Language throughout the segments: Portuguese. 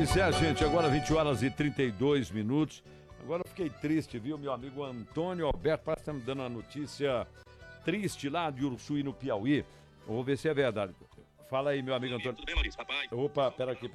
Pois é, gente, agora 20 horas e 32 minutos. Agora eu fiquei triste, viu? Meu amigo Antônio Alberto parece que tá me dando uma notícia triste lá de Uruçuí, no Piauí. Vou ver se é verdade. Fala aí, meu amigo Antônio. Tudo bem, Maurício? Papai? Opa, pera aqui.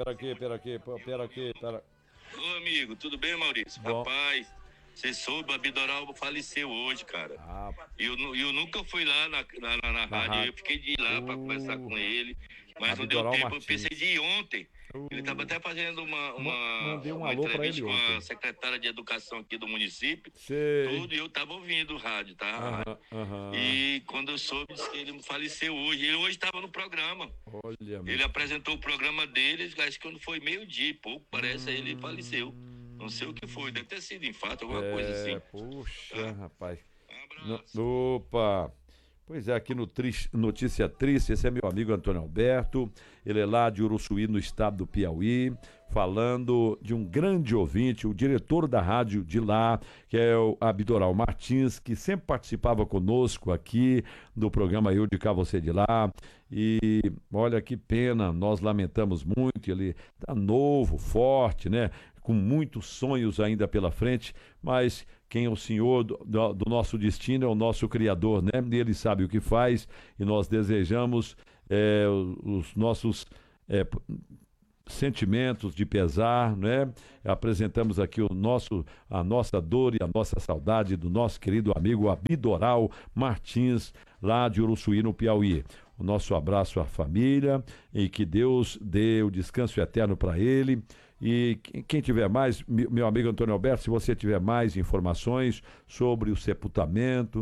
Ô, amigo, tudo bem, Maurício? Bom. Rapaz, você soube, a Bidoral faleceu hoje, cara. Ah, Eu nunca fui lá na rádio, eu fiquei de ir lá pra conversar com ele, mas não deu Bidoral tempo. Martins. Eu pensei de ir ontem. Ele estava até fazendo Mandei um uma alô pra entrevista ele com ontem. a secretária de Educação aqui do município. sei. Tudo, e eu tava ouvindo o rádio, tá? Aham. E quando eu soube, disse que ele faleceu hoje. Ele hoje estava no programa. Olha, Ele apresentou o programa dele, acho que quando foi meio-dia e pouco, parece, aí ele faleceu. Não sei o que foi, deve ter sido infarto, alguma coisa assim. Puxa, rapaz. Um abraço. Opa! Pois é, aqui no Notícia Triste, esse é meu amigo Antônio Alberto, ele é lá de Uruçuí, no estado do Piauí, falando de um grande ouvinte, o diretor da rádio de lá, que é o Abidoral Martins, que sempre participava conosco aqui do programa Eu de Cá, Você de Lá, e olha que pena, nós lamentamos muito, ele tá novo, forte, né, com muitos sonhos ainda pela frente, mas quem é o senhor do nosso destino é o nosso Criador, né? Ele sabe o que faz e nós desejamos os nossos sentimentos de pesar, né? Apresentamos aqui a nossa dor e a nossa saudade do nosso querido amigo Abidoral Martins, lá de Uruçuí, no Piauí. O nosso abraço à família e que Deus dê o descanso eterno para ele. E quem tiver mais, meu amigo Antônio Alberto, se você tiver mais informações sobre o sepultamento,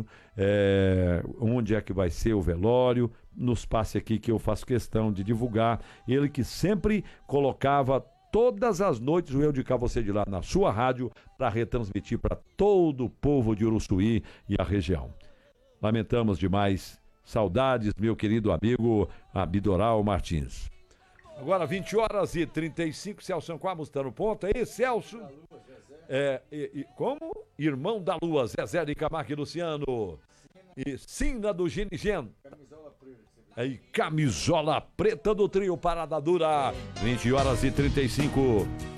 onde é que vai ser o velório, nos passe aqui que eu faço questão de divulgar. Ele que sempre colocava todas as noites o Eu de Cá, Você de Lá na sua rádio para retransmitir para todo o povo de Uruçuí e a região. Lamentamos demais. Saudades, meu querido amigo Abidoral Martins. Agora 20 horas e 35, Celso Anquamos está no ponto, aí, Celso? Como? Irmão da Lua, Zezé de Camargo e Luciano. E Sina do Ginigen. Camisola preta. Camisola preta do trio Parada Dura. 20 horas e 35.